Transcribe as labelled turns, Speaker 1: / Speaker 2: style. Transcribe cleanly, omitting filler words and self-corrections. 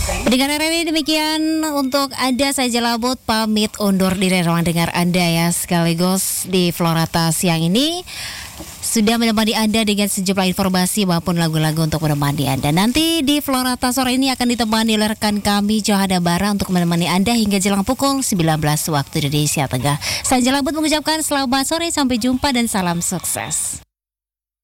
Speaker 1: Dengan ini demikian untuk Anda, saya Jelabot pamit undur diri ruang dengar Anda ya, sekaligus di Florata siang ini sudah menemani Anda dengan sejumlah informasi maupun lagu-lagu untuk menemani Anda. Nanti di Florata sore ini akan ditemani oleh rekan kami Johada Bara untuk menemani Anda hingga jelang pukul 19 waktu Indonesia Tengah. Saya Jelabot mengucapkan selamat sore, sampai jumpa dan salam sukses.